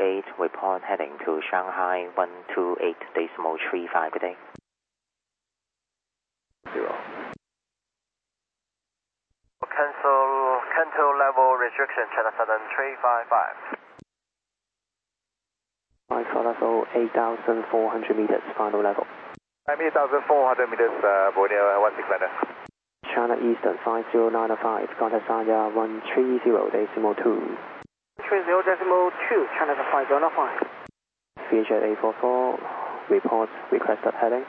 8, report heading to Shanghai 128.35, good day. 0. Cancel level restriction, China Southern 355. 5 8,400 meters, final level. I'm 8,400 meters, Borneo 16 Lander. China Eastern 5095, contact Sanya 130.2. 30.2, China 5095. VHF 844, report requested heading.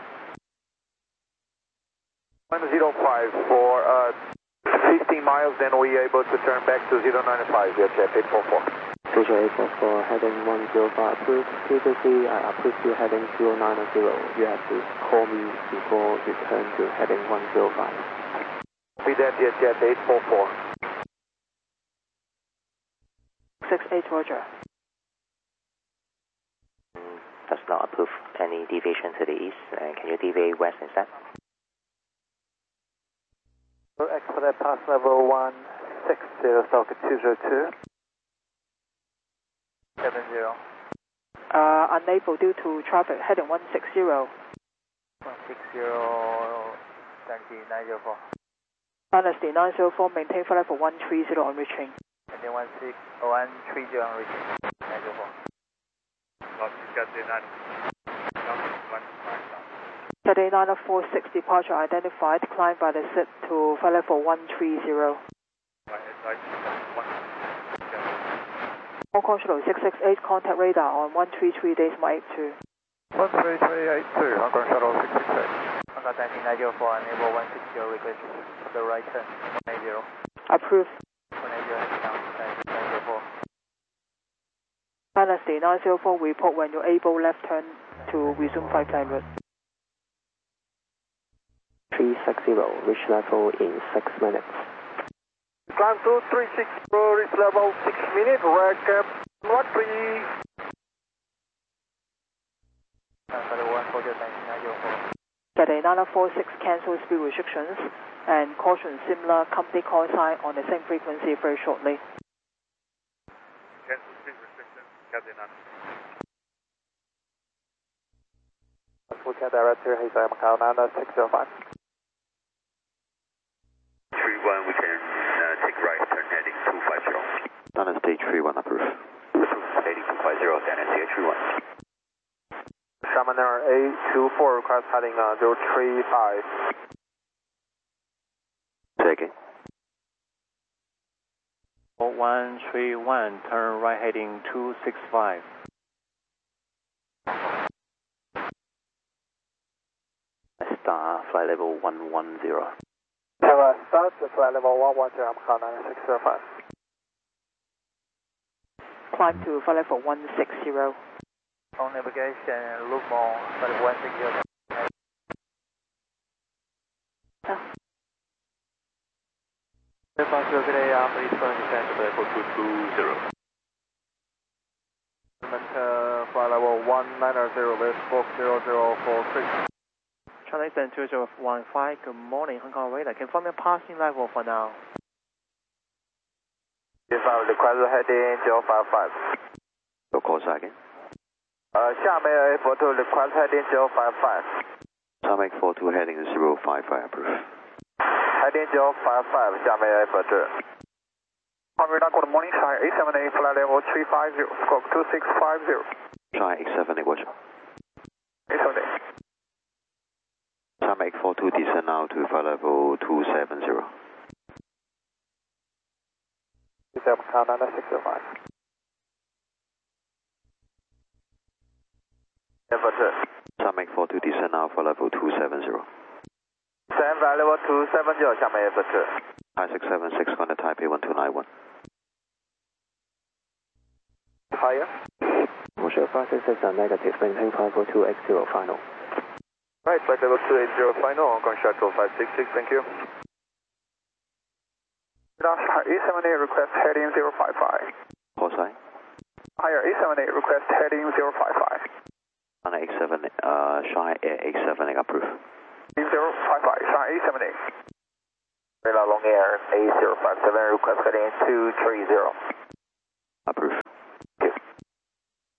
1054, 15 miles, then we are able to turn back to 095, VHF 844. VHF 844, heading 105 approved. Previously, I approved you heading 090. You have to call me before you turn to heading 105. Be that VHF 844. 68, Roger. Does not approve any deviation to the east. Can you deviate west instead? Expedite pass level 160, Falcon 202. 70. Unable due to traffic, heading 160. 160, Dynasty 904. Dynasty 904, maintain flight level 130 on reaching. And then 130 on reaching. 904. Saturday 946 departure identified, climb by the SIP to flight level 130. Hong Kong Shuttle 668, contact radar on 133 decimal 82. 13382, Hong Kong Shuttle 668. Hong Kong Dynasty 904, enable 160, request the right turn, 180. Approved. 180, down, Dynasty 904. Dynasty 904, report when you're able left turn to resume flight plan route. 360, reach level in 6 minutes. Climb to 360, reach level 6 minutes, recap 13. Saturday 946, cancel speed restrictions and caution similar company call sign on the same frequency very shortly. Cancel speed restrictions, Captain Nana. Full-Cat Director, Haysai Macau, Nana 605. 31, we can take right, turn heading 250. Dynasty 31 approved. Heading 250, Dynasty 31. Shamana 824, request heading 035. Taking. 131, turn right heading 265. Star, flight level 110. Start to flight level 110, Macau 9605. Climb to flight level 160. On navigation, look more, flight level 160. Good day, please turn descent to level 220. Flight level 190, let's book 0043. China Eastern 2015, good morning, Hong Kong radar. Confirm your passing level for now. 5 request heading 055. Your call sign again. 下面 A42 request heading 055. Tarmac 42 heading 055 approved. Heading 055, 下面 A42. Radar, good morning, China 878, flight level 350, scope 2650. China 878, watch. 878. Tarmac 42 descend now to flight level 270. Macau 9605. Tarmac 42 descend now for level 270. Stand by level 270, 下面 F2. I676 contact Taipei 1291. Higher. Roger 566 are negative, maintain 54280 final. Right, flight level 280 final, Hong Kong Shuttle 566, thank you. A78 request heading 055. Call sign. Higher A78 request heading 055. China 87, Shanghai Air 878 approved. 055, Shanghai A78. Radar Long Air A057 request heading 230. Approved.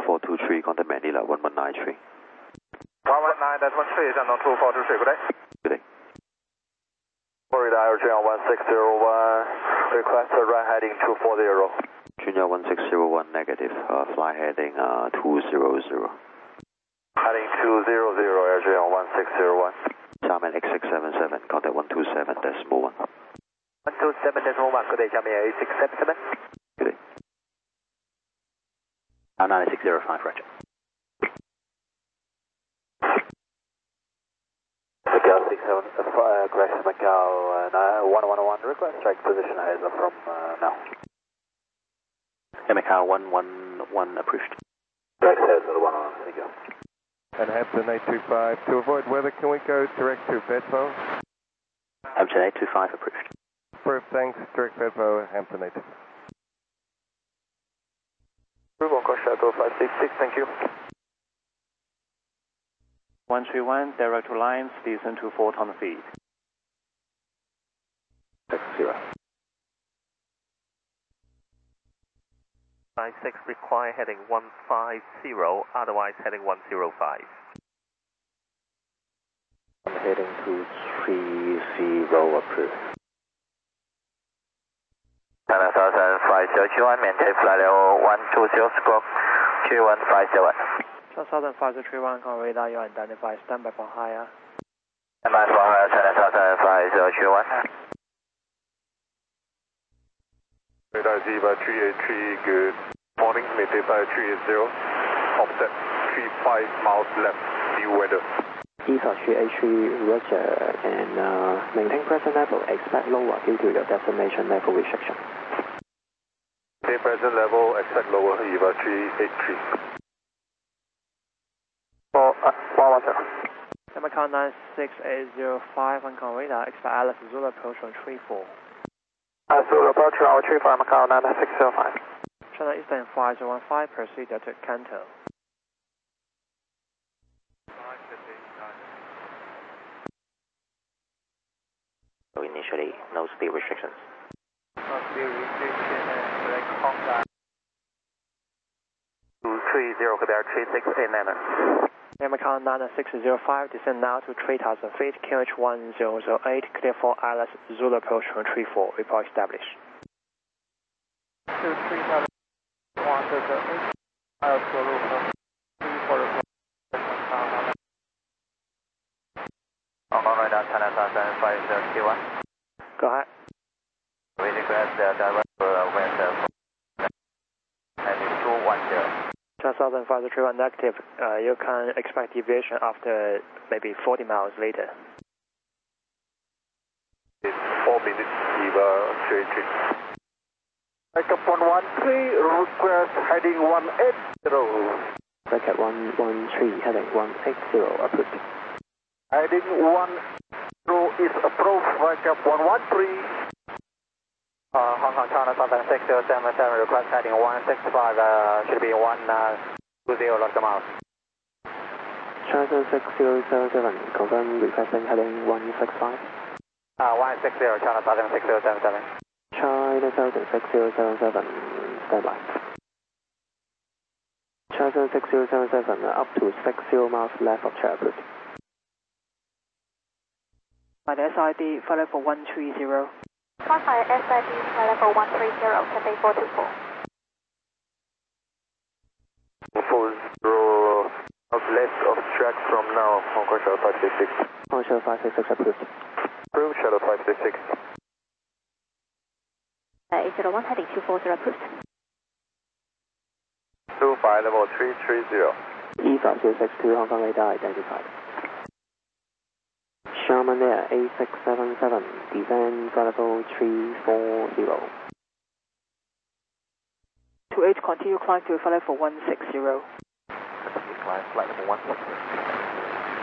2423, contact Manila 1193. 119.13, 向东2423, good day. Good day. Florida Air 1601, request a run heading 240. Junior 1601, negative, fly heading 200. Heading 200, Air 1601. Xiamen X677, contact 127.1. 127.1, good day, Xiamen A677. Good day. 9605, roger. Macau 67, correction, Macau 1101, request strike position is from now. Macau 111 approved. Strike says 111, thank you. And Hampton 825, to avoid weather, can we go direct to Bedfo? Hampton 825 approved. Approved, thanks, direct Bedfo, Hampton 825. Approval, course shuttle 566, thank you. 131, direct to line, descend to 4 ton feet. 60. 56 require heading 150, otherwise heading 105. I'm heading 230 approved. China Southern 5021, maintain flight level 120, squawk 2157. China Southern 5031, on radar, you identify, standby for higher. Standby for higher, China Southern 5021. Radar Ziva 383, good morning, maintain flight 380, offset 35 miles left, new weather. ESA 383, roger, and maintain present level, expect lower due to your destination level restriction. Maintain present level, expect lower, EVA 383. Macau 96805, on radar, expect Alice Zulu approach on 34. Zulu approach, our 34, Macau 9605. China Eastern 5015, proceed to Canton. So initially, no speed restrictions. No speed restriction and select Honda. 230, Quebec 3689. Macau 9605, descend now to 3000 feet, QH 1008, clear for Alice Zulu approach on 34, report established. 3000, 108, Alice Zulu approach 34, report. Hong Kong radar, China Southern 5021. Go ahead. We request the driver wind heading 210. China Southern 531 negative, you can expect deviation after maybe 40 miles later. In 4 minutes, EVA 383. Backup 113, request heading 180. Bracket 113, heading 180, approved. Heading 10 is approved, backup 113. Hong Kong China Southern 6077, request heading 165, should be 120 local miles. China 6077, confirm requesting heading 165. 160, China Southern 6077. China Southern 6077, standby. China 6077, up to 60 miles left of track, approved. By the SID, flight level 130. Fire SID, flight level 130, Cathay 424. 40, left of track from now, Hong Kong Shuttle 566. Hong Kong Shuttle 566, approved. Approved, Shuttle 566. 801, heading 240, approved. 25, level 330. ESA 262, Hong Kong radar identified. Xiamen Air A677, descend flight level 340. 28, continue climb to flight level 160. Climb flight level 160.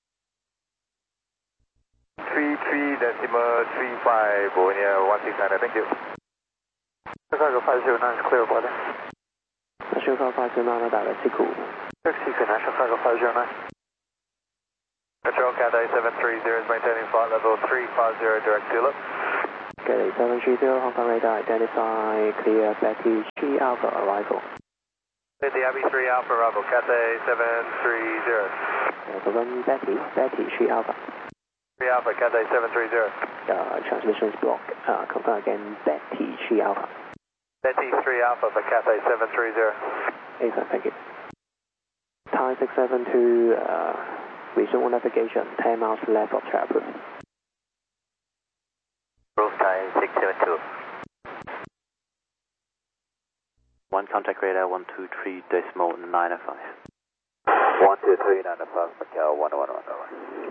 33.35, near 169, thank you. Chicago 509 is clear for them. Chicago 509, direct to Taxi International Chicago 509. Control Cathay 730 is maintaining flight level 350, direct to look. Cathay 730, Hong Kong radar identify, clear Betty 3 Alpha arrival. The AB3 Alpha Bravo, Cathay 730. Go on Betty 3 Alpha. 3 Alpha, Cathay 730. Transmissions block. Confirm again, Betty 3 Alpha. Betty 3 Alpha for Cathay 730. Excellent, thank you. Thai 672, resume navigation, 10 miles left of track approved. Approved Thai 672. 1 contact radar 123.905. 123.905, Macau 1111.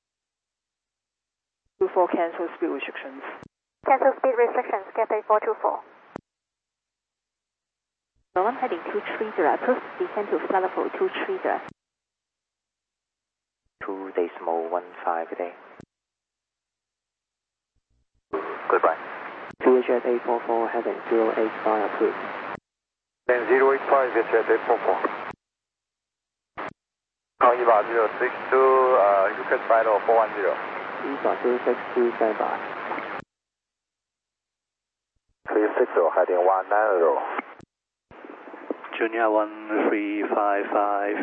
24 cancel speed restrictions. Cancel speed restrictions, Cathay 424. Rowan heading 230, approved, descend to flight level 230. 2.15 a day. Goodbye. VHF 844 heading 085 approved. Then 085, VHF 844. Kong 18062, request flight level 410. 18062 standby. 360 heading 190. Junior 1355.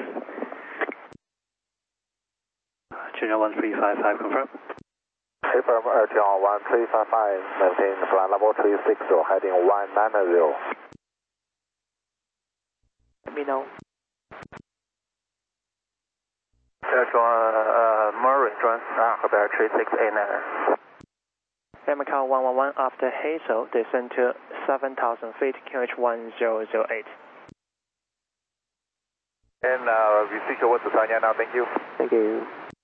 Junior 1355, confirm. Confirm, Junior 1355, maintain flight level 360 heading 190. Let me know. Murray, Quebec 3689. Macau 111 after Hazel, descend to 7,000 feet, QH 1008. And we see you with the Tanya now, thank you. Thank you.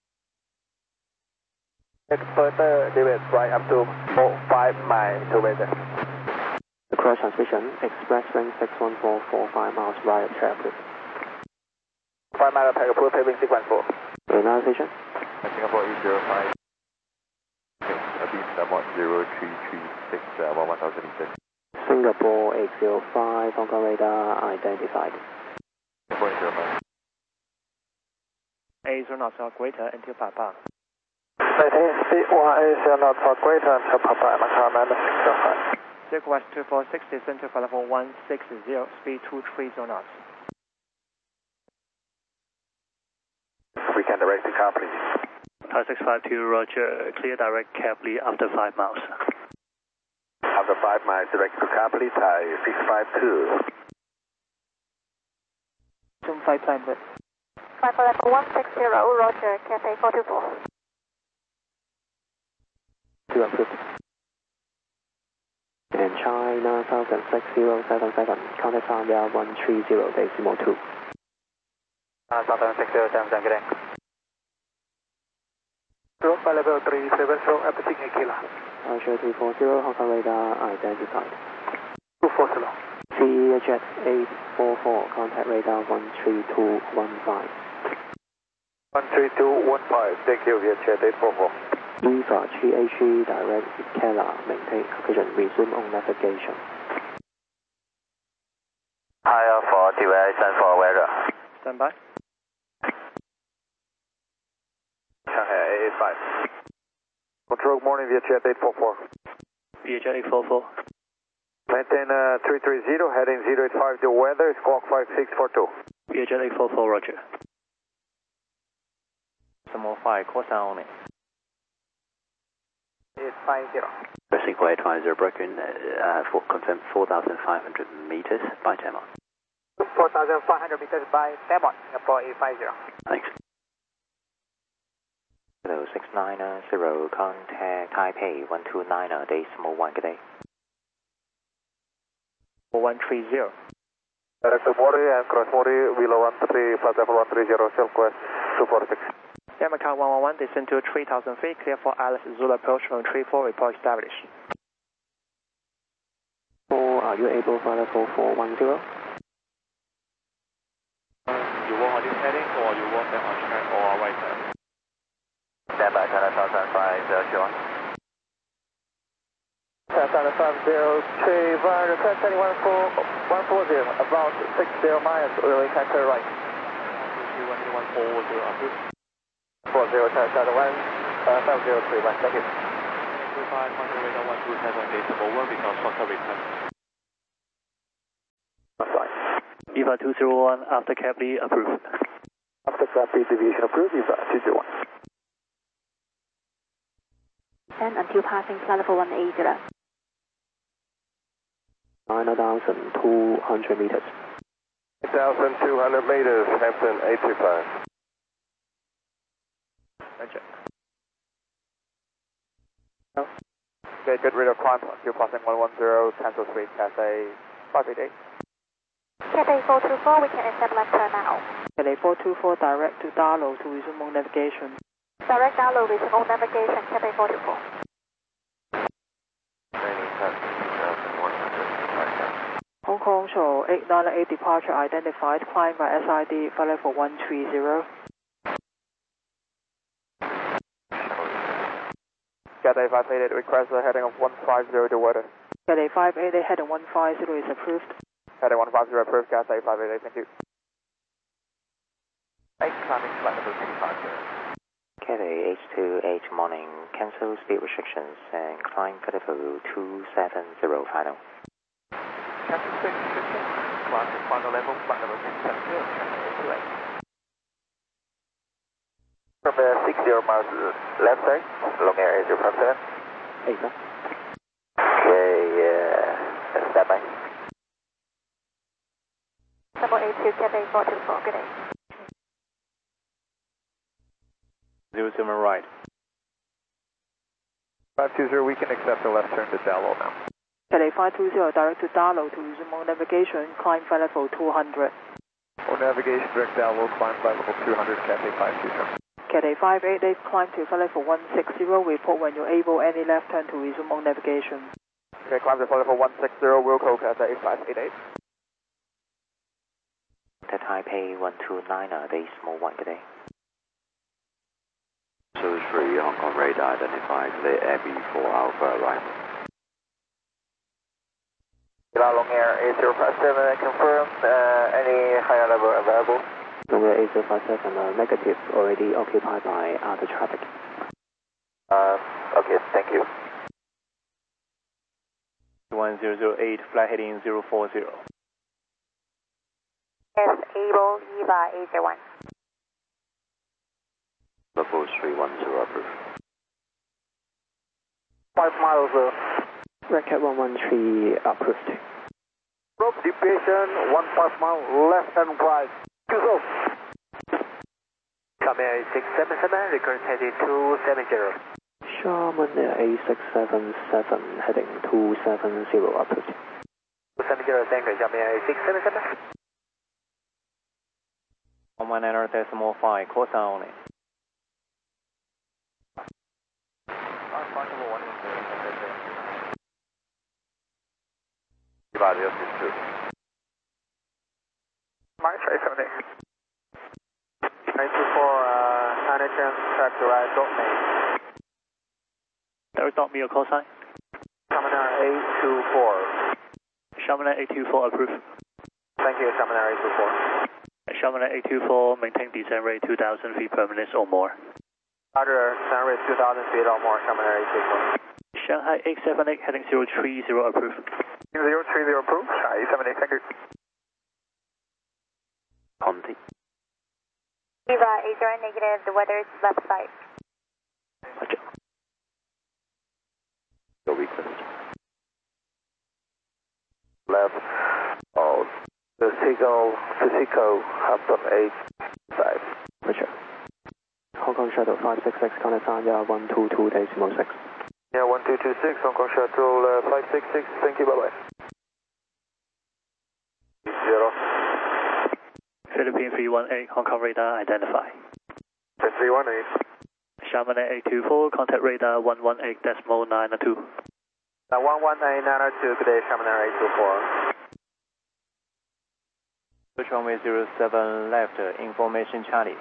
Further, David, right up to 5 miles to weather. The cross transmission, express link 61445 miles right of track approved. 5 miles attack approved, paving 614. Realization. Singapore 805. Beam 0336 1000 meters. Singapore 805, Hong Kong radar identified. Singapore 805. 80 knots or greater until Papa. 19 feet 180 knots or greater until Papa, Macau 9605. Request 246, descend to flight level 160, speed 230 knots. We can direct the car, please. Thai 652, roger. Clear direct Capley after 5 miles. After 5 miles, direct to car, please. Thai 652. Zoom 5 landed. Flight level 160, roger, Cathay 424. 2 approved. And China 6077, contact Zambia 130.2. Southern 6077, good day. Flight level 370, approaching Aquila. Roger 340, Hong Kong radar identified. 240. CHF 844, contact radar 13215. 13215, thank you, VHF 844. EVA GHE direct Keller, maintain oxygen, resume on navigation. Higher for duration for weather. Stand by. Shanghai 885. Control, morning, VHF 844. VHF 844. Maintain 330, heading 085, the weather is clock 5642. VHF 844, roger. Some more 5, course only. 850. Pressing for 850, broken, confirm 4,500 meters by Tamon. 4,500 meters by Tamon, Singapore 850. Thanks. Hello, 690, contact Taipei 129, decimal 1, good day. 130. Director Mori and cross Mori, below 13, flight level 130, Silkwest 246. Macau 111, descend to 3,000 feet, clear for Alice Zulu approach from 34, report established. 4, are you able for level 410? You want on this heading or you want them on track or right side? Stand by, China 1005, John. China 503, request heading 140, about 60 miles, really can turn right. 140, approved. 40, China 503, thank you. 25, contact radar 127, decimal 1, because shorter request. That's fine. EVA 201, after cap B, approved. After cap B, deviation approved, EVA 201. And until passing flight level 180. 9,200 meters. 8,200 meters, Hampton 825. Roger. Okay, good radar climb until passing 110, cancel speed, Cathay 588. Cathay 424, we can accept left turn now. Cathay 424 direct to Darlow to resume on navigation. Direct Darlow resume on navigation, Cathay 424. Hong Kong show 898 departure identified, climb by SID, flight level 130. Cathay 588, request a heading of 150 to weather. Cathay 588 heading 150 is approved. Heading 150 approved, Cathay 588, thank you. 8 climbing flight level 250. Cathay H28 morning, cancel speed restrictions and climb flight level 270 final. Cancel speed restrictions, climb to final level, flight level 270, Cathay 828. From 60 miles left side, long air 057. 8 sir. Okay, stand by. Double 82, Cathay 424, good day. 07 right. 520, we can accept a left turn to Dallow now. Cathay 520 direct to Darlow to resume on navigation, climb flight level 200. On navigation, direct Dallow, climb flight level 200, Cathay 520. Cathay 588 climb to flight level 160, report when you're able any left turn to resume on navigation. Okay, climb to flight level 160, Wilco Cathay 588. The Taipei 129, decimal 1, good day. So 3 Hong Kong radar identified, clear Abbey 4 Alpha arrival. Long air 8057, confirm any higher level available. Long air 8057, negative, already occupied by other traffic. Okay, thank you. 1008, flight heading 040. Yes, able, EVA 801. Level 310 approved. 5 miles, Red Cat 113 approved. rope deviation 15 mile left hand drive. Choose Come Air 677, recurrent heading 270. Sharman Air A677 heading 270 approved. 270, thank you, Come Air 677. 119 decimal 5, course only. March 878. 924, Heineken, track to right, dot me. Direct dot me your call sign. Shamana 824. Shamana 824 approved. Thank you, Shamana 824. Shamana 824, maintain descent rate 2,000 feet per minute or more. Roger, descent rate 2,000 feet or more, Shamana 824. Shanghai 878 heading 030 approved. 030 approved, Shanghai 878, thank you. Conti. EVA 80 negative, the weather is left side. Roger. Your request. Left, the Seagull, Physico, Hampton 85. Roger. Hong Kong Shuttle 566, contact Sanya 122 decimal 6. Yeah, 1226, Hong Kong Shuttle 566, thank you, bye-bye. 0. Philippine 318, Hong Kong radar identify. 318. Shamana 824, contact radar 118.92. Now 118.92, good day, Shamana 824. Switch runway 07 left, information Charlie.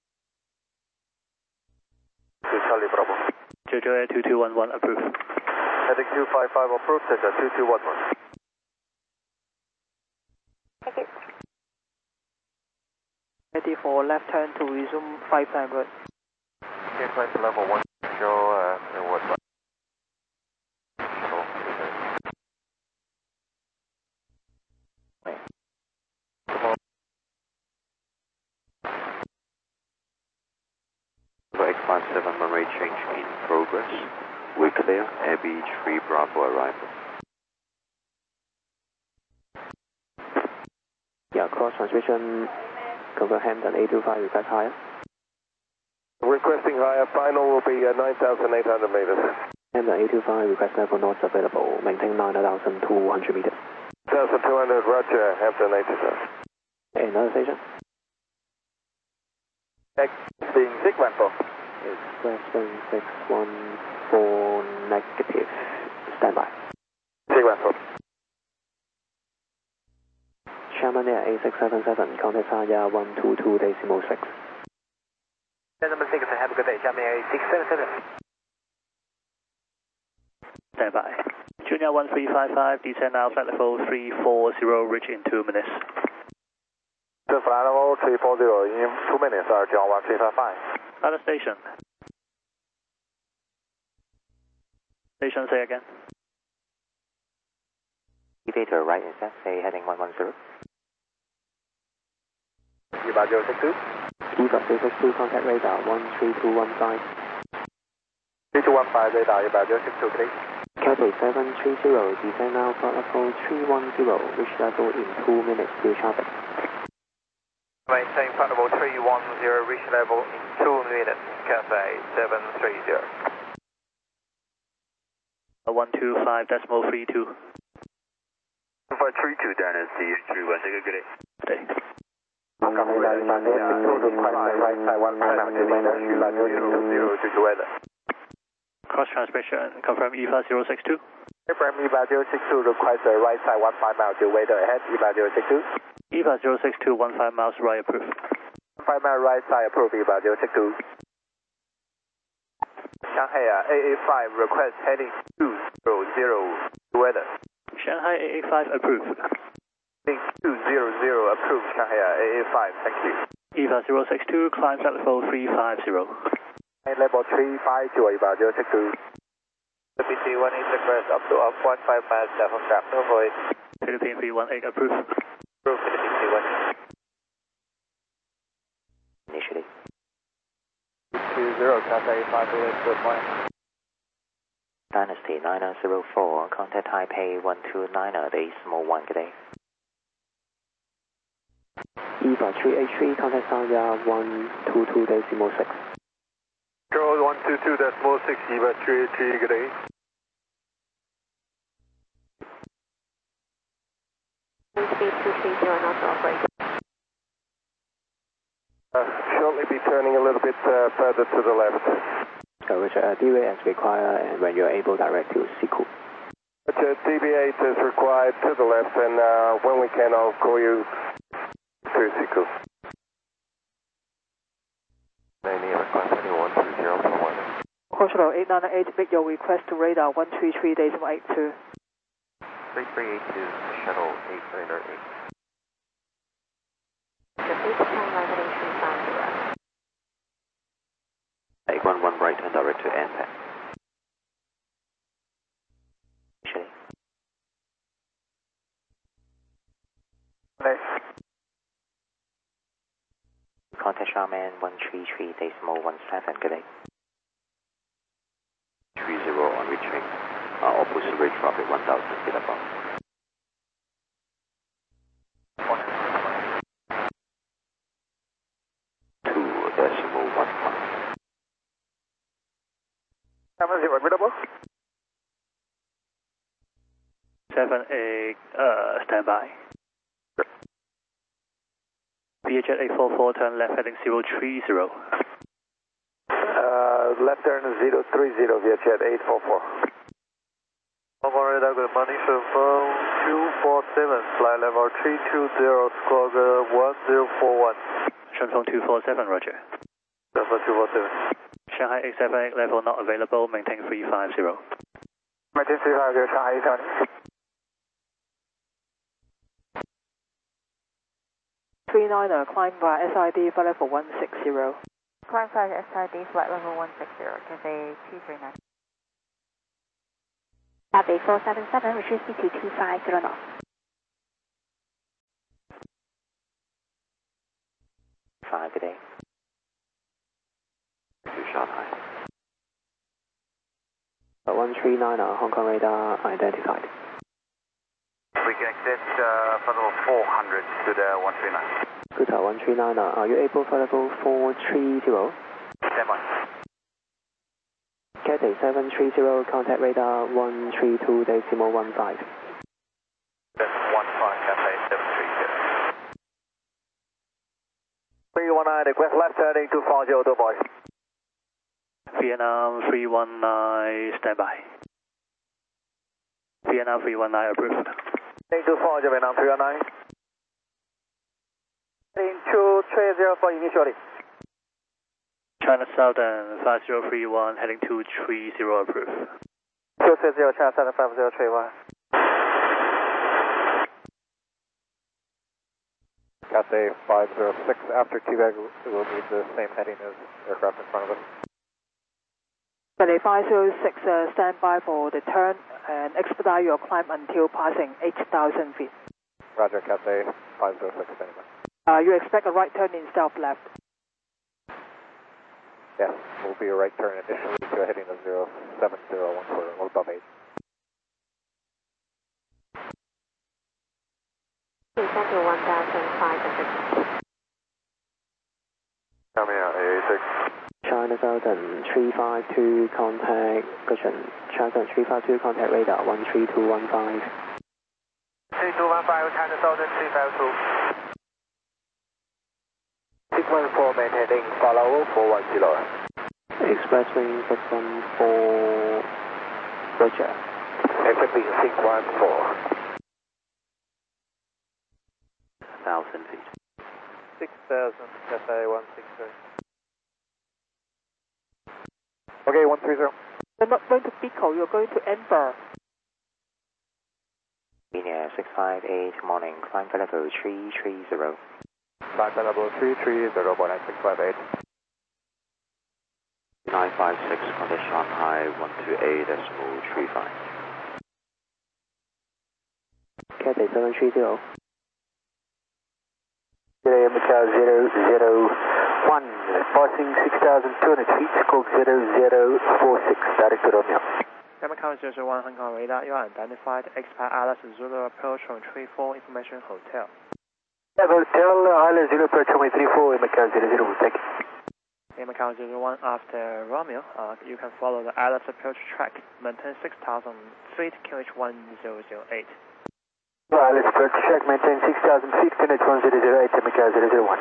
To Charlie Bravo. Jojo Air 2211 approved. Heading 255 approved, Teja 2211. Thank you. Ready for left turn to resume 500. Okay, climb to level 1, show what? 57 runway change in progress. We clear, AB3 Bravo arrival. Yeah, cross transmission, confirm Hampton A25, request higher. Requesting higher, final will be 9,800 meters. Hampton A25, request level not available, maintain 9,200 meters. 1,200, roger, Hampton A25. Another station? Being 614. Express 1614 negative, standby. 614. Sherman Air A677, contact Saya 122.6. Number 6, have a good day. Sherman Air A677. Standby. Junior 1355, descend now, flight level 340, reach in 2 minutes. Flight level 340 in 2 minutes, John 1355. Other station. Station, say again. Elevator right is SA heading 110. EVA 062. EVA 062, contact radar 13215. 3215 radar, EVA 062, please. Cathay 730, descend now, flight level 310, reach level in 2 minutes, clear traffic. Maintain flight level 310, reach level in 2 minutes, Cathay 730. 125.32. 532 Dynasty 31, take a good day. Good day. Cross transmission, confirm EVA 062. Confirm EVA 062, request right side 15 miles to weather ahead, EVA 062. EVA 062, 15 miles right approved. 15 mile right side approved, EVA 062. Shanghai AA5, request heading 200, weather. Shanghai AA5 approved. Heading 200, approved, Shanghai AA5, thank you. EVA 062, climb flight level 350. Level 350, EVA 062. BC 1 is request up to 15 miles from gap, no void. Philippine 318 approved. Approved, Philippine 318. Initially. 20, Cathay 508, good morning. Dynasty 904, contact Taipei 129, the small one, good day. EVA 383, contact Saya 122.6. Charles 122.6, EVA 383, good day. Speed 230, not to operate. Shortly be turning a little bit further to the left. Roger, DVA as required, and when you're able, direct to Siku. Roger, DB8 is required to the left, and when we can, I'll call you to Siku. Any request, anyone 30 for 1. Control 898, make your request to radar 133.82. 3382, shuttle 8908. Take 11 right and direct to NPAC. Initially. Contact Charman 133.17, good day. 30 on reaching. Opposite ridge traffic 1000 feet above. Available? 78, standby. VHF 844, turn left heading 030. Left turn 030, VHF 844. Mobile radar, good morning, confirm 247, flight level 320, squawk 1041. Shunfeng 247, roger. Level 247. Shanghai 878, level not available, maintain 350. Maintain 350, Shanghai 878. 39er, climb via SID, flight level 160. Climb via SID, flight level 160, Cathay 239. Cathay 477, retrieve speed 250 knots. 5, good day. Shanghai. 139er, Hong Kong radar identified. We can exit for level 400 to the 139. Good, 139er, are you able for level 430? Stand by. Cathay 730, contact radar 132.15. That's 15, Cathay 730. 319, request left heading 240, Dubai. Vietnam 319, standby. Vietnam 319 approved. 240, Vietnam 319. Heading 230 for initially. China Southern 5031, heading 230 approved. 230, China Southern 5031. Cathay 506, after TVAC we'll need the same heading as aircraft in front of us. Cathay 506, stand by for the turn and expedite your climb until passing 8,000 feet. Roger, Cathay 506, standing by. You expect a right turn instead of left. Yes, will be a right turn initially to a heading of 07014, or above 8. Descend to 1,500. Coming out, AA6. China Southern 352, contact, cushion. China Southern 352, contact radar 13215. 3215, China Southern 352. 614, maintaining follow 410. Expressway 614, Roger. Equipping 614. 1,000 feet. 6,000, Cathay 163. Okay, 130. You're not going to Pico, you're going to Amber. Linear 658, morning, climb for level 330. Climb level 330, 9658. 956, contact Shanghai 128.35. Cathay 730. Today, Macau 001, passing 6,200 feet, scope 0046, direct to Romeo. Macau 001, Hong Kong radar, you are identified, expect Alice Zulu approach from 34 Information Hotel. Hotel, Island Zulu approach from 34, Macau 001, thank you. Macau 01, after Romeo, you can follow the Alice approach track, maintain 6,000 feet, QH 1008. Let's approach track, maintain 6,000 feet, QH 1008, Macau 001.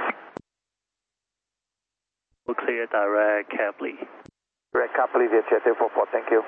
We'll clear direct Capley. Direct Capley via Jet 44, thank you.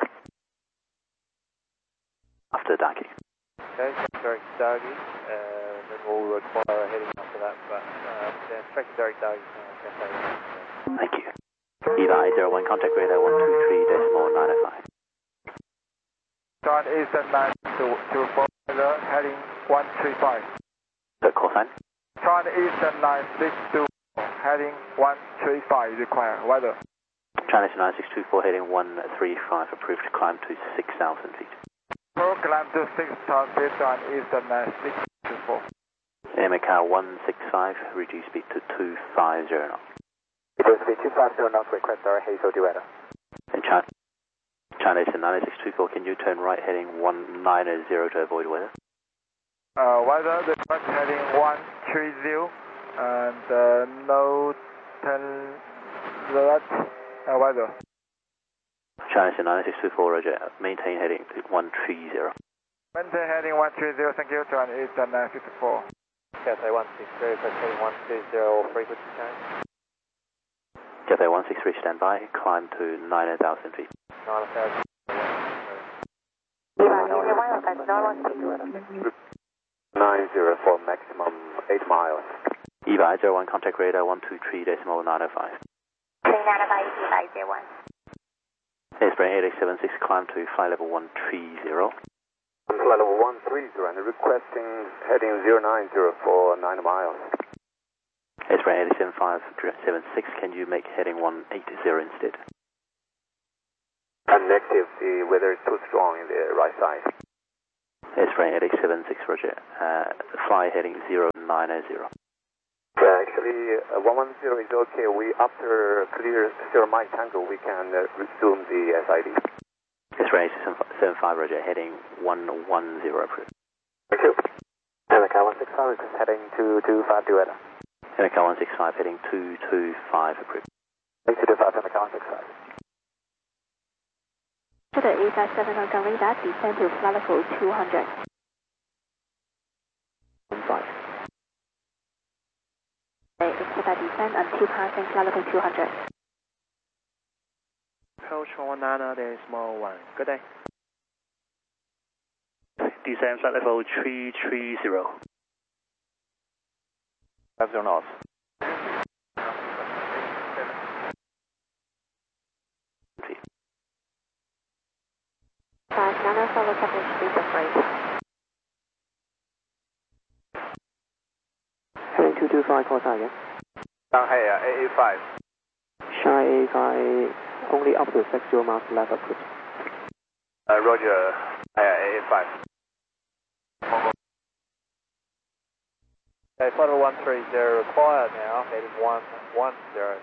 After Daki. Okay, direct Dagi, and then we'll require a heading after that, but then check direct Dagi. Thank you. Eva 01, contact radar 123.905. Turn Eastern 9 to follow heading 135. The call sign? Turn Eastern 9624, heading 135, require weather. China 9624, heading 135, approved to climb to 6,000 feet. Pro climb to 6,000 feet on Eastern 9624. Macau 165, reduce speed to 250 knots. Reduce speed 250 knots, request our Hazel weather. And China Eastern 9624, can you turn right heading 190 to avoid weather? Weather, the first heading 130, and no turn left, weather. China Eastern 9624, roger, maintain heading 130. Maintain heading 130, thank you, China Eastern 954. Cathay 163, first heading 130, frequency change. Cathay 163, stand by, climb to 9,000 feet. 9,000. 90 for maximum 8 miles. Eva 01, contact radar 123.905. 395, Eva 01. Airspring 876, climb to flight level 130. Flight level 130 and requesting heading 090 for 9 miles. Airspring 87576, can you make heading 180 instead? Negative, the weather is too strong in the right side. Airspring 876, roger. Fly heading 090. Correction, actually 110 is okay. We after clear 0 Mike Tango, we can resume the SID. X-ray 75 Roger, heading 110 approved. Thank you. Helical 165 request heading 225 Duetta. Helical 165 heading 225 approved. 225 Helical 165. To the A57 on radar, descend to flight level 200. 15. Expedite descent until passing flight level 200. Approach 19 decimal 1. Good day. Descend flight level 330. 50 knots. Nana follow coverage, please afraid. Heading 225, call sign again. Shanghai AA5. Shy A5, only up to 60 miles left approved. Roger, AA5. Okay, flight level 130 required now, heading 110.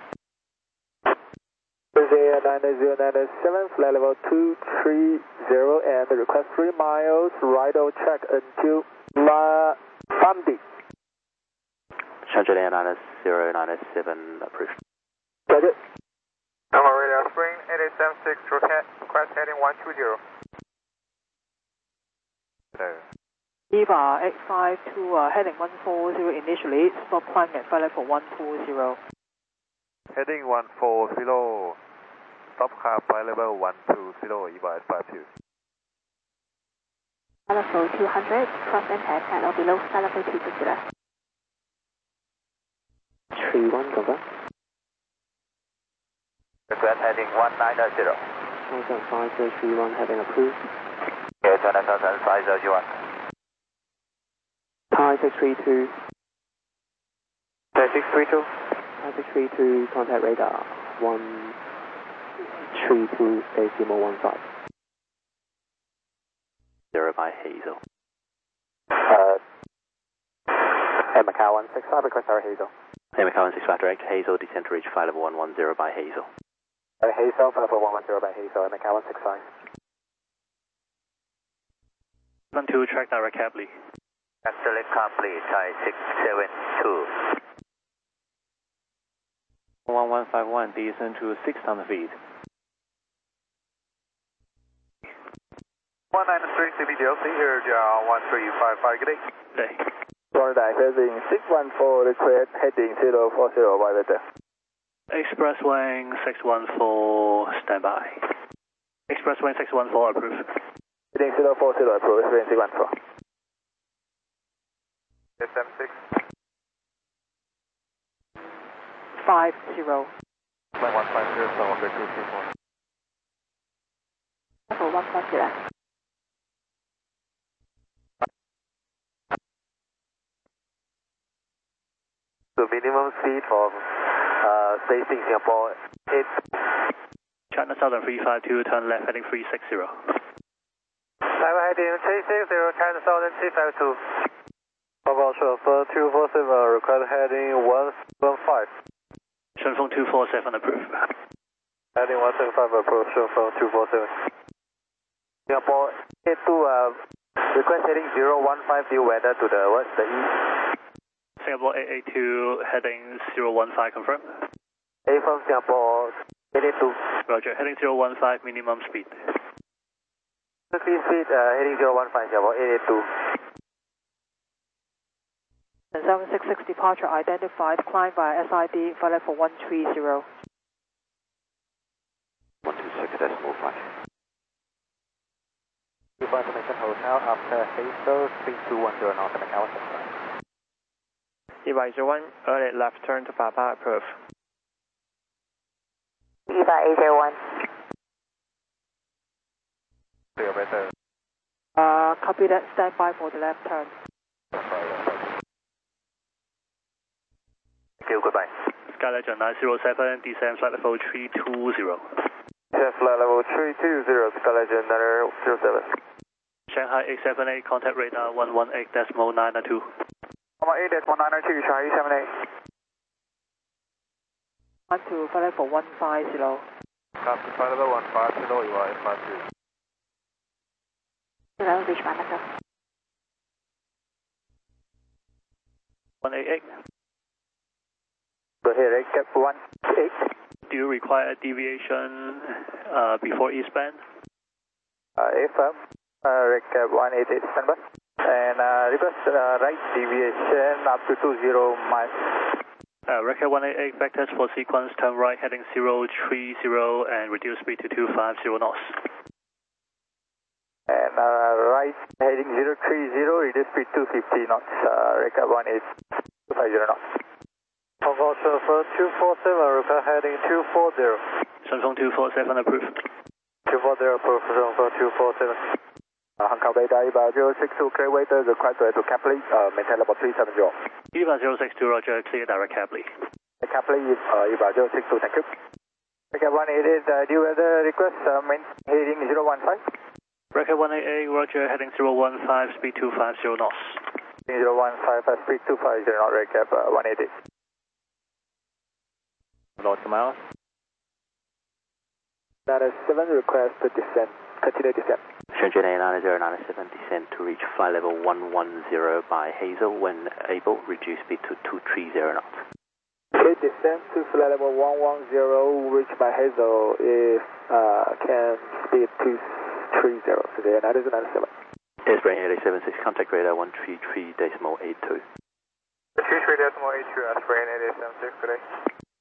Brazil 90907, flight level 230 and request 3 miles, right of track until La Bambi. Shanghai 90907 approved. Roger. Number radar spring 8876, request heading 120. Eva X5 to heading 140 initially, stop climbing at flight level 120. Heading 140, stop climb flight level 120, EVA at 52. Flight level 200, cross impact at or below flight level 260. 31, confirm. Request heading 190. 975, 31, heading approved. Yes, 97501. Thai 632. 632. Thai 632, contact radar 132, decimal 15. 0 by Hazel. Hey, Macau 165, request our Hazel. Hey, Macau 165 direct, Hazel, descend to reach flight level 110 by Hazel. Hazel, flight level 110 by Hazel, and Macau 165. 12, track direct cably. Select complete, Thai 672. 1151, descend to 600 feet. 193 CBDLC here, John 1355, good day. Day. Florida, heading 614, request heading 040 by the deck. Express wing 614, standby. Express wing 614 approved. Heading 040, approved, heading 614. SM6. 50. 150, so 234. Level 140. The minimum speed from Beijing, Singapore, 8. China Southern 352, turn left heading 360. Taiwan heading 360, China Southern 352. Mobile chauffeur 247, request heading 175. Shunfeng 247 approved. Heading 175, approved, chauffeur 247. Singapore 82, request heading 015 due weather to the west, the east. Singapore 882, heading 015, confirm. A from Singapore 82. Roger, heading 015, minimum speed. Speed, heading 015, Singapore 882. And 766 departure identified, climb via SID, flight level 130. 126 decimal 5. 25 Information Hotel after Hazel 3210 North Macau 165. EVA 01, early left turn to Papa, approved. EVA A01. Clear better. Copy that, stand by for the left turn. Thank you, goodbye. Skylegend 907, descend flight level 320. Yes, flight level 320, Skylegend 907. Shanghai 878, contact radar 118.992. 118.192, Shanghai 878. Climb to flight level 150. Captain flight level 150, you are in Matthew. Hello, reach Manila. 188. Go ahead, recap 18. Do you require a deviation before eastbound? Affirm. Recap 188, standby. And request right deviation up to 20 miles. Record 188, vectors for sequence, turn right heading 030 and reduce speed to 250 knots. And right heading 030, reduce speed 250 knots. Record 188, 250 knots. Hong Kong Surfer 247, record heading 240. Sunfeng 247 approved. 240 approved, Surfer 247. Hong Kong Radar EVA 062, clear waiter, request to Capley, maintain level 370. EVA 062, roger, clear direct Capley. Capley, EVA 062, thank you. Record 188, do you have the request, heading 015? Record 188, roger, heading 015, speed 250 knots. 015, speed 250 knots, recap 188. North miles. 97, request to descend. Continue descent. Shenzhen A9097, descend to reach flight level 110 by Hazel. When able, reduce speed to 230 knots. Okay, descend to flight level 110, reach by Hazel if can speed 230. So the A9097. Airspring 876, contact radar 133.82. 33.82, Airspring 876, good day.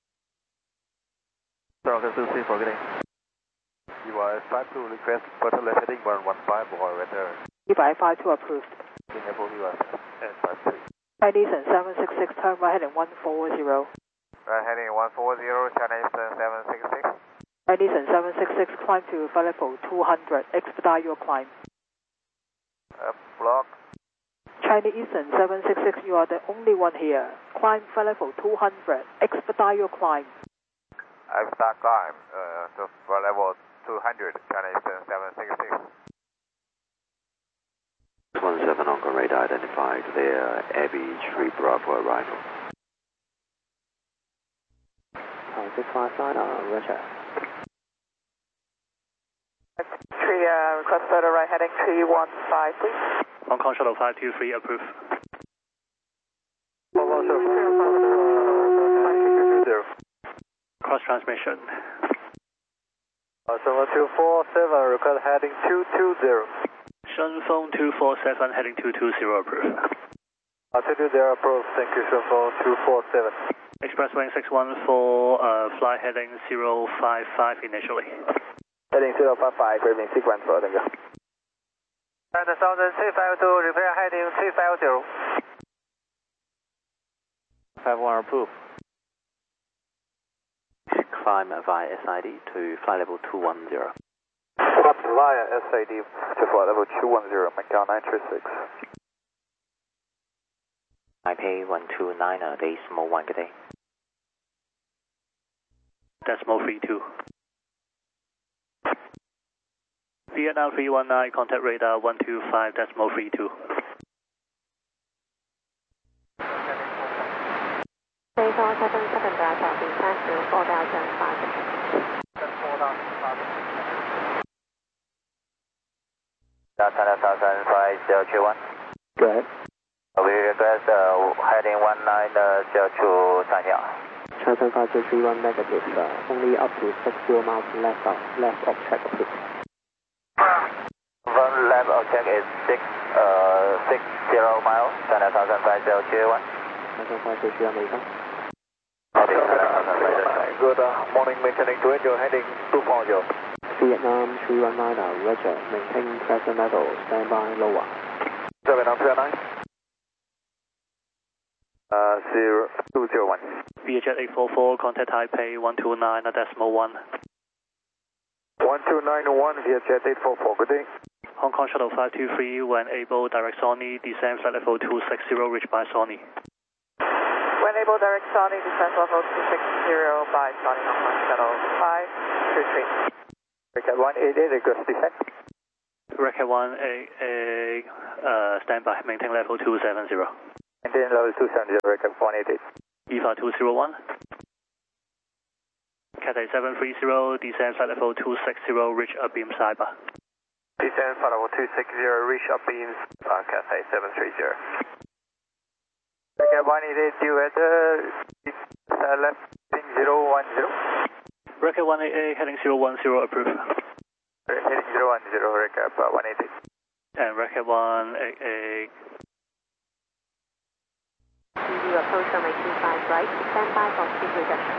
Toronto 2C for good day. You are 52, request further left heading 115 or weather. EVA 52 approved. Singapore, you are and 53. Chinese and 766, turn right heading 140. Right heading 140, Chinese 766. Chinese and 766, climb to flight level 200, expedite your climb. Block. China Eastern 766, you are the only one here. Climb flight level 200, expedite your climb. I've start climb to flight level 200, China Eastern 766. 17 Hong Kong radar identified their Abbey 3 Bravo arrival. 659, roger. 3, request further right heading 315, please. Hong Kong Shuttle 523 approved. Hong Kong Surfer 520. Cross transmission. Surfer 247, request heading 220. Shunfeng 247 heading 220 approved. 220 approved, thank you, Surfer 247. Express wing 614, fly heading 055 initially. Heading 055, graving sequence for thank you. And 352, repair heading 350. 51 approved. Climb via SID to flight level 210. Climb via SID to flight level 210, Macau 936. Taipei 129, decimal 1, good day. Decimal 32. Vietnam 319, contact radar 125, decimal 32. 3477 Delta, descend to 4005. Delta 105021. Go ahead. We request heading 1902 Sanya. China 5331 negative, only up to 60 miles left of track approved. One left of check is 60 miles, China 105021. China 5331 American. Good morning, maintaining to angel heading 240. Vietnam 319, roger, maintain present level, standby lower. 7939. 0201. VHF 844, contact Taipei 129, decimal 1. 1291, VHF 844, good day. Hong Kong Shuttle 523, when able, direct Sony, descend flight level 260, reached by Sony. When able, direct Sony, descend level 260 by Sony Hong Kong Shuttle 523. Record 188, request descent. Record 188, standby, maintain level 270. Maintain level 270, record 188. EVA 201. Cathay 730, descend flight level 260, reach abeam sidebar. Descend flight level 260, reach abeam, Cathay 730. Okay, 188, you at left heading 010. Record 188, heading 010, approved. Heading 010, recap 188. And record 188. You approach runway 25 right, stand by for speed reduction.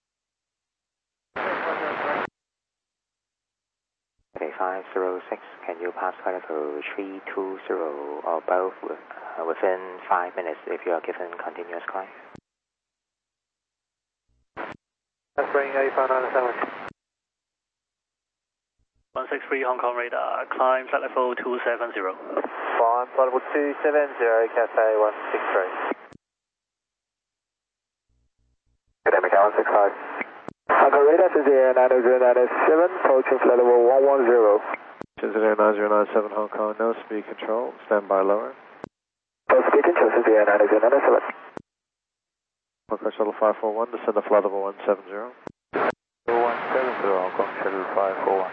Okay, 506, can you pass flight level 320 or both within 5 minutes if you are given continuous climb? That's bringing 8597. 163 Hong Kong radar, climb flight level 270. Flight level 270, Cathay 163. Dynamic 165. Hong Kong radar, Shinseair 90997, approaching flight level 110. Shinseair 9097 Hong Kong, no speed control, stand by lower. No speed control, Shinseair 9097. Hong Kong Shuttle 541, descend to flight level 170. 170, Hong Kong Shuttle 541.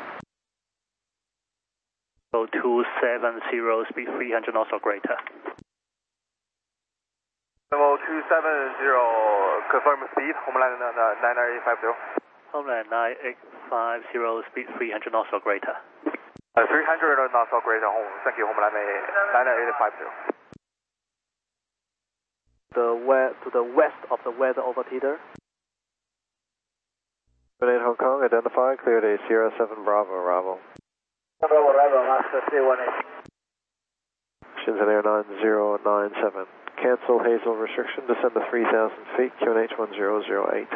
270, speed 300 knots or greater. Level 270, confirm speed, Homeland 99850. Homeland 9850, speed 300 knots or greater. 300 knots or greater, thank you, Homeland 99850. To the west of the weather altimeter. 78 Hong Kong, identify, cleared a Sierra 7 Bravo, arrival. Bravo, arrival, master 318. Shinseair 9097. Cancel Hazel restriction, descend to 3,000 feet, QNH 1008.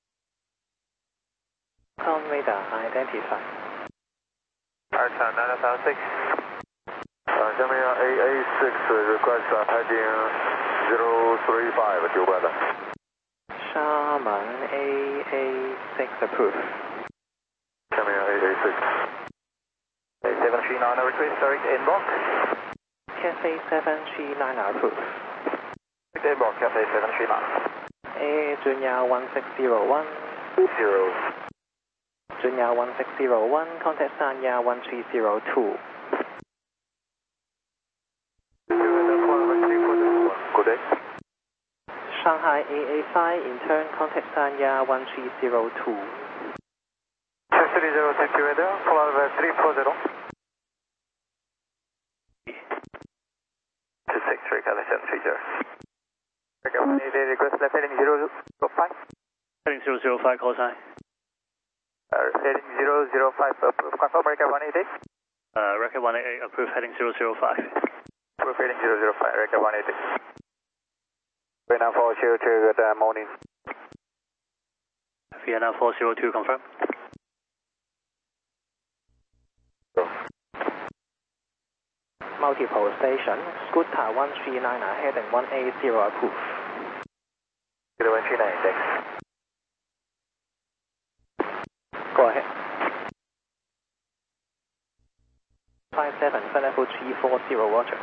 Hong radar, identify. Archon 9006. Gemini AA6, request heading 035, due weather. Shaman AA6, approved. Gemini AA6. 739, request direct inbox. Cathay 739, approved. Inbox, Cathay 739. Junya 1601. 0. Junya 1601, contact Sanya 1302. Good day. Shanghai AA5, in turn, contact Sanya 1302. 302 weather, flight level 340. 263, Cathay 730. Okay, 188, request left heading 005. Heading 005, call sign. Heading 005, confirm, record 188. Record 188, approved, heading 005. Approved, heading 005, record 188. Vietnam 402, good morning. Vietnam 402, confirm. Multiple station, Scooter 139, heading 180, approved. 139, thanks. Go ahead. 57, flight level 340, roger.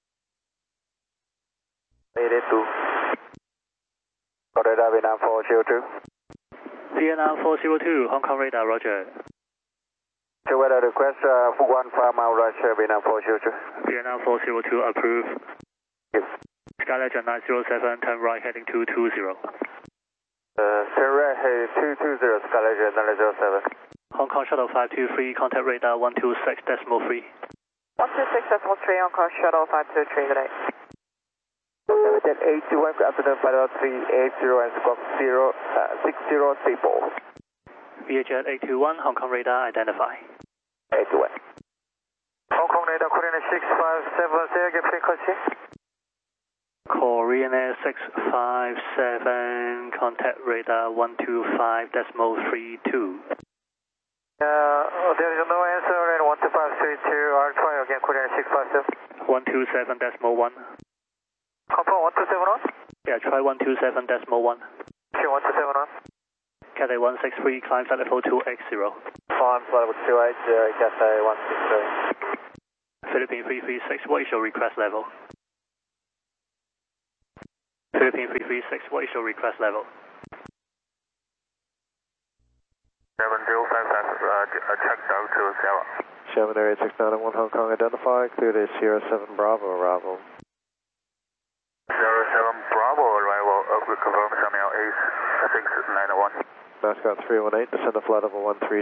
882. Radar Vietnam 402. Vietnam 402, Hong Kong radar, roger. Weather request, 1 mile rush, Vietnam 402. Vietnam 402, approved. Yes. Skylegend 907, turn right, heading 220. Turn right, heading 220, Skylegend 907. Hong Kong Shuttle 523, contact radar 126.3. 126.3, Hong Kong Shuttle 523 today. Jet 821, good afternoon, pilot 380 and squawk 6034. VHF 821, Hong Kong radar, identify. 821. Hong Kong radar, Korean 657, get frequency. Korean Air 657, contact radar 125.32. There is no answer, and 12532, I'll try again, Korean 657. 127.1. Confirm 127 on? Yeah, try 127.1. Okay, 127 on. Cathay 163, climb flight level 280. Climb flight level 280, Cathay 163. Philippine 336, what is your request level? Philippine 336, what is your request level? check down to Sierra. Sherman Area 691 Hong Kong identified, cleared a Sierra 7 Bravo arrival. Sierra 7 Bravo arrival, confirm Sherman Area 691. Mascot 318, descend to flight level 130.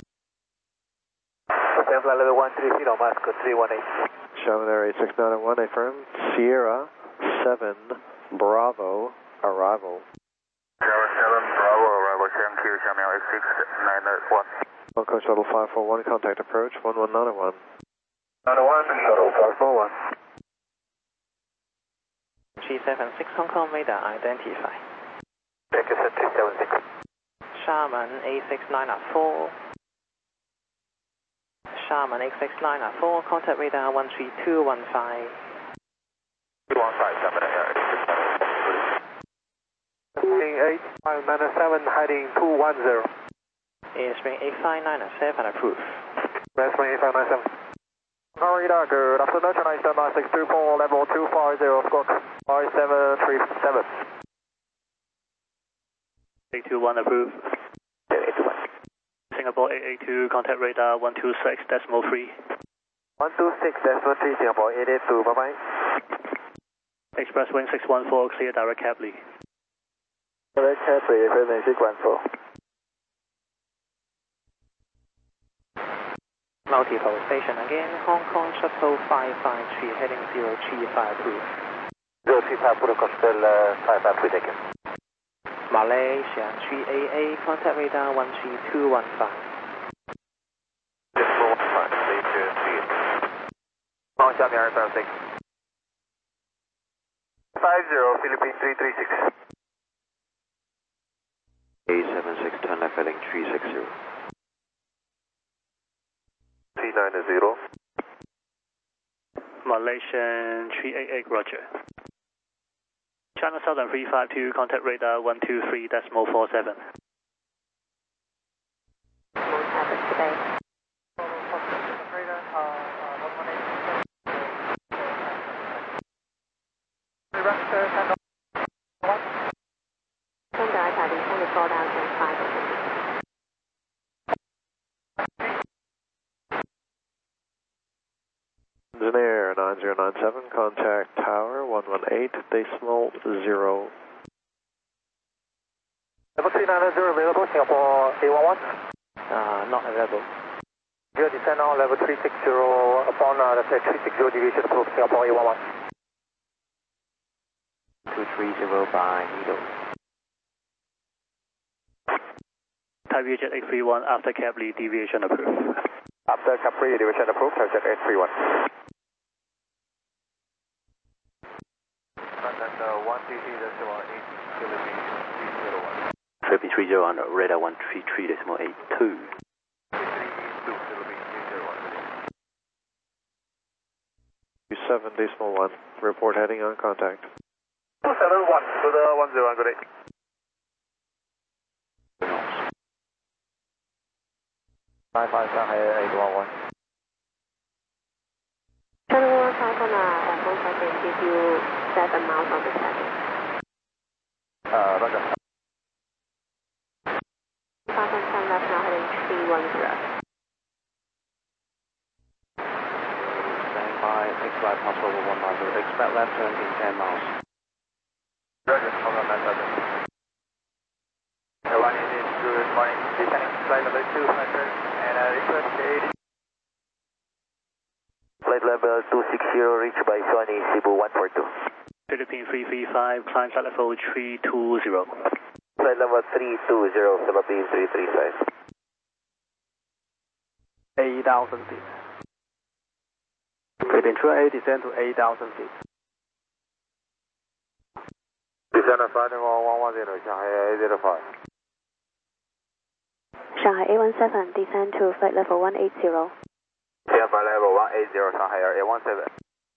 Descend flight level 130, Mascot 318. Sherman Area 691, affirm, Sierra 7 Bravo arrival. Sierra 7 Bravo arrival, thank you, Sherman Area 691. Hong Kong Shuttle 541, contact approach 11901. 91, Shuttle 541. G76 Hong Kong radar identify. Thank you, sir, 376. Sharman A6904. Sharman A6904, contact radar 13215. 215, Sherman Area 85997, heading 210. Airspeed 85997 approved. Airspeed 85997. Radar, good afternoon, Chennai Star 624, level 250, squawk 5737. 821 approved. 821. Singapore 882, contact radar 126.3. 126.3, Singapore 882, bye-bye. Express wing 614, clear direct cably. Direct cably, equipment 614. Multiple station again, Hong Kong Shuttle 553, heading 035 approved. 035 protocol, still 553 taken. Malaysia 3AA, contact radar 13215. Decimal 15, Malaysia 3. Hong Kong Air 6. 50, Philippines 336. A76, turn left heading 360. 390. Malaysian 388, roger. China Southern 352, contact radar 123.47. Engineer 9097, contact tower 118.0. Level 390 available, Singapore A11. Not available. You descend on level 360 upon the 360 deviation approved, Singapore A11. 230 by Needle. Type Jet 831, after Cabley, deviation approved. After Capri, deviation approved, Type Jet 831. Contact 133.8, Philippines 301. Philippines 30 on radar 133.82. 7.1, report heading on contact. 271, to the 10, good day. Bye bye, Shanghai 811. Channel 1 Falcon, Hong Kong can give you 7 miles on the setting. Roger. Falcon 10 left now heading 310. Stand by, X-Flight possible 190, expect left turn in 10 miles. Roger, hold on, that's roger. One is good morning, descending flight level 200 and request 80. Flight level 260 reached by Sony Cebu 142. Philippines 335, climb flight level 320. Flight level 320, Philippines 335. 8,000 feet. Philippines 28, descend to 8,000 feet. Descend to flight level 110, Shanghai 805. Shanghai A17, descend to flight level 180. Yeah, flight level 180, Shanghai Air A17.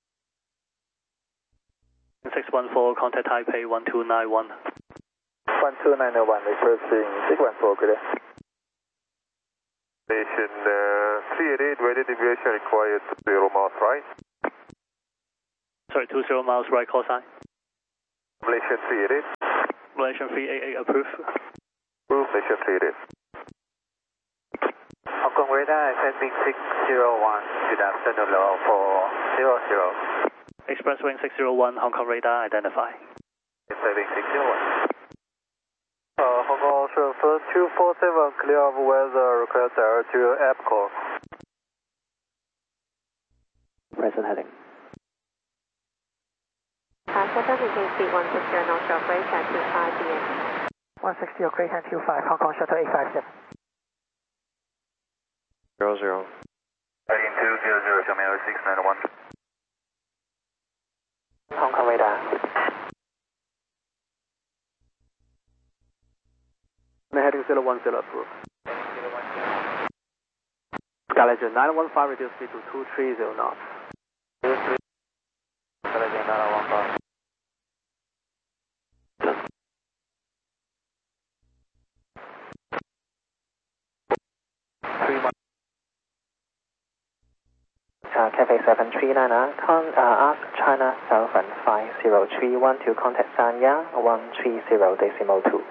614, contact Taipei 1291. 1291, requesting 614, good day. Station 388, radio deviation required 20 miles right. Sorry, 20 miles right, call sign. Malaysian 388. Malaysian 388 approved. Approved, Malaysian 388. Hong Kong radar, ascending 601, good afternoon, level 400. Express wing 601, Hong Kong radar, identify. Ascending 601. Hong Kong Surfer 247, clear of weather, request air to EPCO. Present heading. 7 maintain speed 160 North Shore Great at 25 PM. 160 or Great 25, Hong Kong Shuttle 857. 00. Heading 200, show me 0691. Hong Kong radar. Heading 010 approved. Skylegend 915 reduce speed to 230 knots. Skylegend 915. Cafe 739, ask China Southern 5031 to contact Sanya 130.2.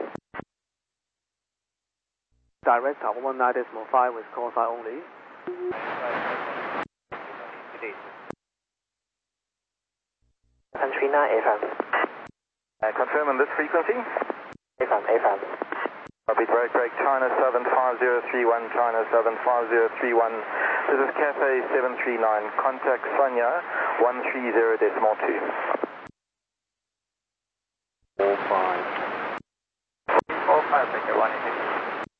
Direct 119.5 with call sign only. Country 9 FM. Confirm on this frequency. FM. Beat break, China 75031, China 75031. This is Cafe 739, contact Sanya 130.2. 45, take 180.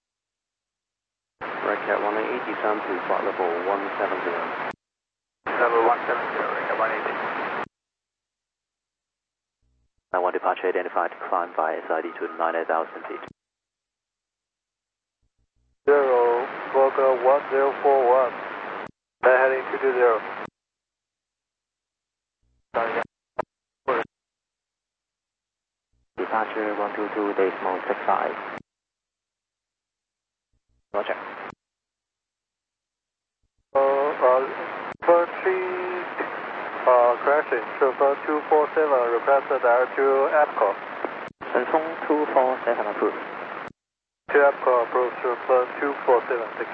Cat 180, descend to flight level 170. Level 170, Cat 180. One departure identified, climb by SID to 98,000 feet. 0, Volga 1041, heading 220. Departure 122.65. Roger. Crashing, Chauffeur 247, requested air to EPCO. Shenzhong 247 approved. To EPCO, approved, Chauffeur 2476.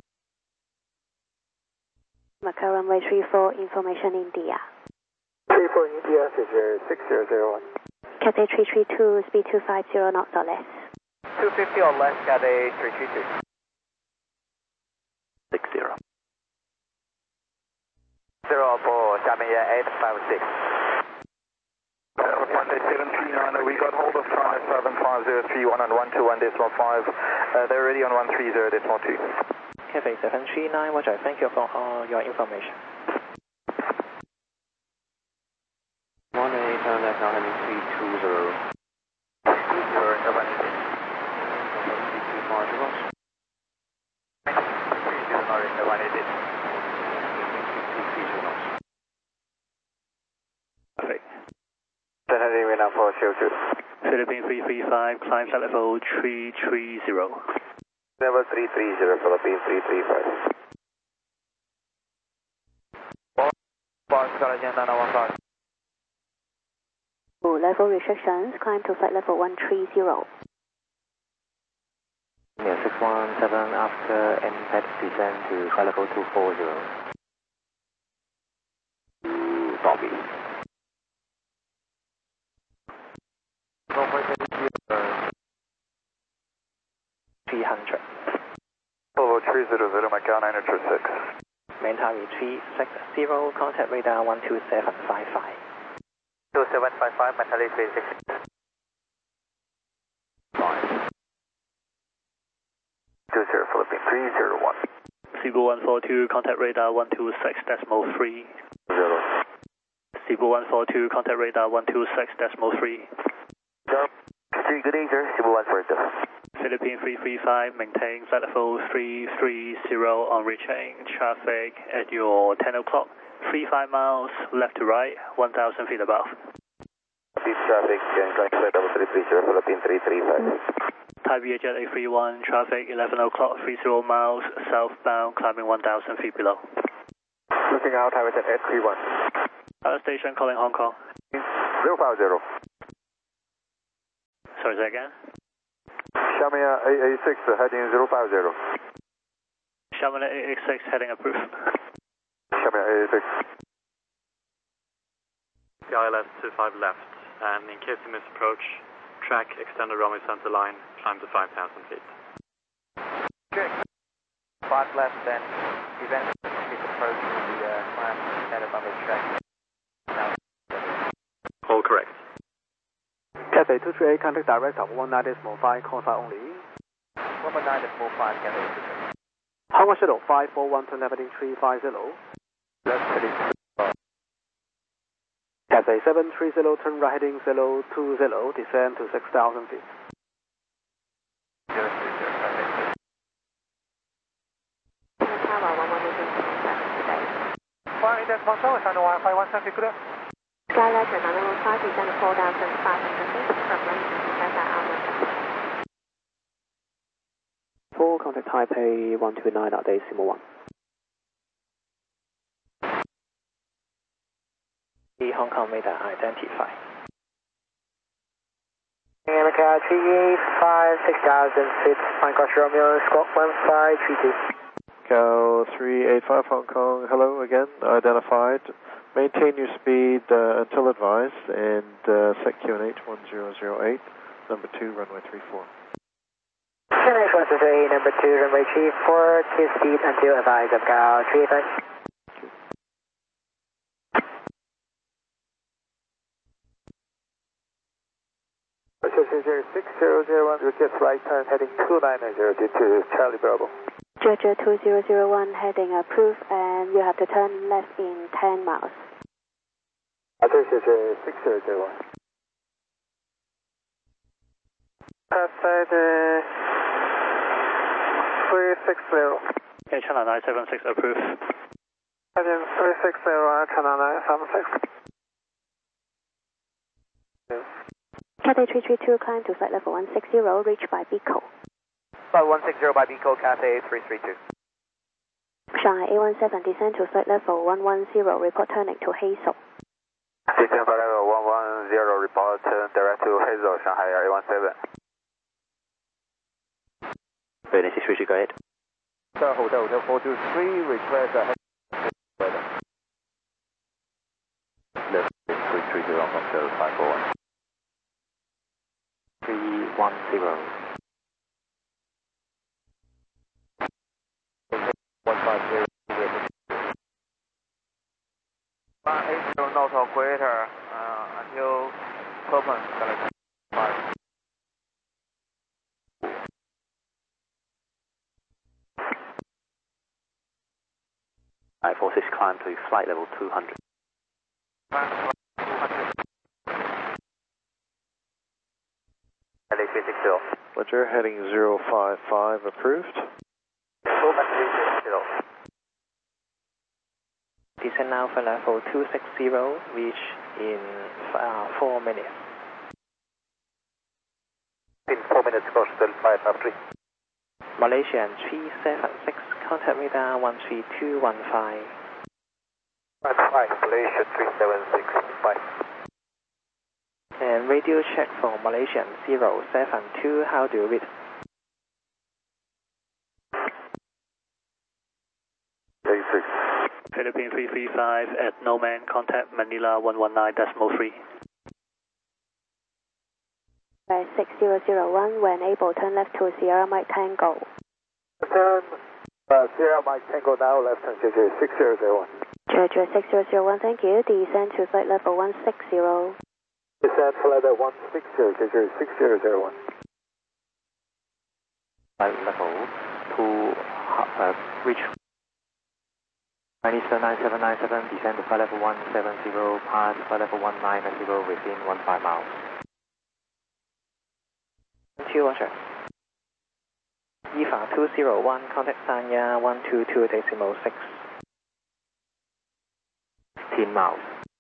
Macau runway 34, information India. 34 India, 6001. Cathay 332, speed 250 knots or less. 250 or less, Cathay 332. 60. 04, 下面 856. Monday 739, we got hold of China 75031 on 121.5. They're ready on 130.2. Cafe 739, Roger, thank you for all your information. 18, turn left now heading 320. Philippine 335, climb flight level 330. Level 330, Philippine 335. Level restrictions, climb to flight level 130. Yeah, 617 after impact descend to flight level 240. Copy. 300. Level 300, Macau 926. Maintain 360, contact radar 12755. 2755, Mentally 360. 20, Philippine 301. Cebu 142, contact radar 126.3. 0. Cebu 142, contact radar 126.3. Good day, sir. Cebu 142. Philippine 335, maintain flight level 330 on reaching traffic at your 10 o'clock. 35 miles left to right, 1,000 feet above. Deep traffic and climb flight level 330, Philippine 335. Thai Vietjet A31, traffic 11 o'clock, 30 miles southbound, climbing 1,000 feet below. Looking out, Thai Vietjet A31. Station calling Hong Kong. 050. Sorry, say again? Xiamen A6 heading 050. Sherman 886 heading approved. Sherman 886. ILS 25 left, and in case you miss approach, track extended runway center line, climb to 5,000 feet. Okay. 5 left, then event approach to the climb extended runway track. Now. All correct. Cathay 238, contact direct of 19.5, call sign only. 119.5, Cathay. Hong Kong Shuttle 541 to level 350. Left heading. Cathay 730, turn right heading 020, descend to 6,000 feet. 030, Tower 118 Fire index Moscow, and Wi-Fi 170 clear. Skylight and level 5, descend to 4,500 feet from runway Delta Alpha. 4, contact Taipei 129 at decimal 1. Hong Kong radar identify. America 385, 6,000 feet, Flying Cross Romeo, squawk 1532. Cal 385 Hong Kong, hello again, identified. Maintain your speed until advised and set QNH 1008, number 2, runway 34. QNH 123, number 2, runway 34, keep speed until advised of Cal 385. Passenger 6001, request right turn heading 290 to Charlie Bravo. Georgia 2001 heading approved, and you have to turn left in 10 miles. Passenger 6001. Outside 360. Okay, channel 976 approved. Heading 360, channel 976. Cathay 332, climb to flight level 160, reached by Bico. Flight 160 by Bico, Cathay 332. Shanghai A17, descend to flight level 110, report turning to Hazel. Descend flight level 110, report direct to Hazel, Shanghai A17. Berlin 632, go ahead. Hotel 423, request Left 330 from 541. 310. 150. 180 north of Greater until Copen, Galaxy 5. I-46 climb to flight level 200. Roger, heading 055 approved. Descend now for level 260, reach in 4 minutes. In 4 minutes, course 553. Malaysian 376, contact radar 13215. 5, Malaysia 376, 5. And radio check for Malaysian 072, how do you read? Philippine 335 at no man, contact Manila 119.3. 6001, when able, turn left to Sierra Mike Tango. Turn Sierra Mike Tango now, left turn Georgia 6001. Georgia 6001, thank you. Descend to flight level 160. Descend flight level 160, Georgia 6001. Flight level 2, reach Eastern 9797, descend to flight level 170, pass flight level 190 within 15 miles. Thank you, Roger. EVA 201, contact Sanya 122.6. 15 miles.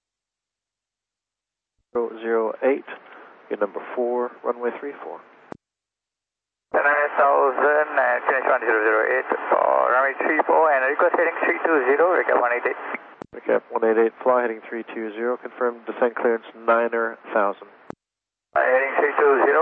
008, your number 4, runway 34. 9000 and finish 1008 for runway 34 and request heading 320, recap 188. Recap 188, fly heading 320, confirm descent clearance 9,000. Heading 320.